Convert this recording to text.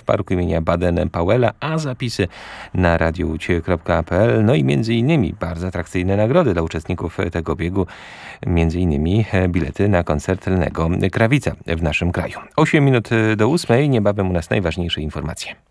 parku imienia Baden-Powella, a zapisy na radioucie.pl. No i między innymi bardzo atrakcyjne nagrody dla uczestników tego biegu, między innymi bilety na koncert Lennego Krawica w naszym kraju. 8 minut do 8, niebawem u nas najważniejsze informacje.